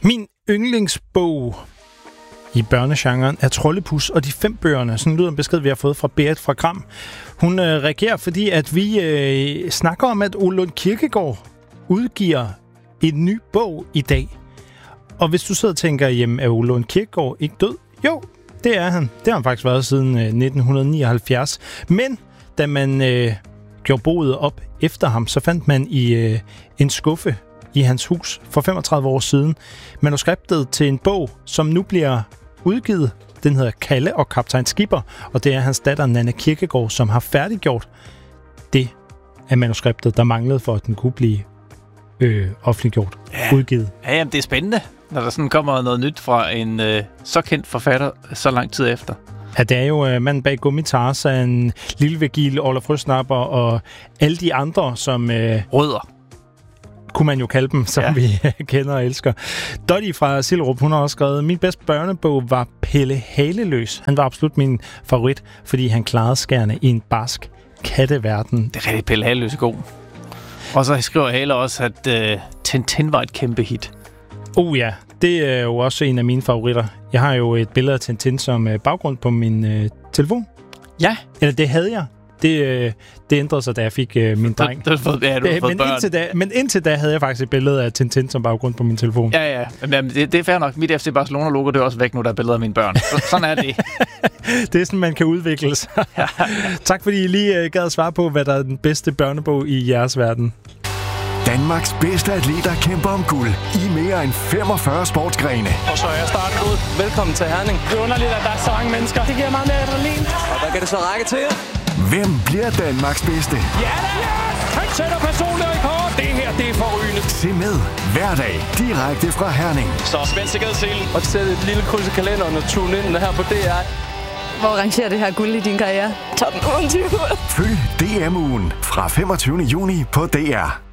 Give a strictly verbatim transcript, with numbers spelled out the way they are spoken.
Min yndlingsbog i børnegenren er Troldepus og de fem bøgerne. Sådan lyder en besked, vi har fået fra Berit fra Gram. Hun øh, reagerer, fordi at vi øh, snakker om, at Ole Lund Kirkegaard udgiver en ny bog i dag. Og hvis du sidder og tænker, jamen er Ole Lund Kirkegaard ikke død? Jo, det er han. Det har han faktisk været siden øh, nitten nioghalvfjerds. Men da man øh, gjorde boet op efter ham, så fandt man i øh, en skuffe i hans hus for femogtredive år siden manuskriptet til en bog, som nu bliver udgivet. Den hedder Kalle og Kaptajn Skipper, og det er hans datter Nanna Kirkegaard, som har færdiggjort det af manuskriptet, der manglede for, at den kunne blive øh, offentliggjort, ja. udgivet. Ja, jamen, det er spændende, når der sådan kommer noget nyt fra en øh, så kendt forfatter så lang tid efter. Ja, det er jo øh, manden bag Gummitarsen, Lille Vigil, Olaf Frøsnapper og alle de andre, som... Øh, Rødder. Kunne man jo kalde dem, som ja. vi kender og elsker. Dottie fra Sillerup, hun har også skrevet, min bedste børnebog var Pelle Haleløs. Han var absolut min favorit, fordi han klarede skærene i en barsk katteverden. Det er rigtig Pelle Haleløs er god. Og så skriver Hale også, at øh, Tintin var et kæmpe hit. Oh ja, det er jo også en af mine favoritter. Jeg har jo et billede af Tintin som øh, baggrund på min øh, telefon. Ja. Eller det havde jeg. Det, øh, det ændrede sig, da jeg fik øh, min dreng. Du, du, du, ja, du har fået men, børn. indtil da, men indtil da havde jeg faktisk et billede af Tintin som baggrund på min telefon. Ja, ja. Jamen, det, det er fair nok. Mit F C Barcelona-logo, det er også væk nu, der er billeder af mine børn. Så, sådan er det. Det er sådan, man kan udvikle sig. Ja, ja. Tak fordi I lige uh, gad at svare på, hvad der er den bedste børnebog i jeres verden. Danmarks bedste atleter kæmper om guld i mere end femogfyrre sportsgrene. Og så er jeg starten ud. Velkommen til Herning. Det er underligt, at der er så mange mennesker. Det giver meget mere adrenalin. Og hvad kan det så række til? Hvem bliver Danmarks bedste? Ja, da! Yes! Han sætter personlig rekord. Det her, det er forrygende. Se med hver dag direkte fra Herning. Så spænd sikkerhedsselen. Og sæt et lille kryds i kalenderen og tune ind her på D R. Hvor rangerer det her guld i din karriere? Top otteogtyve. Følg D M-ugen fra femogtyvende juni på D R.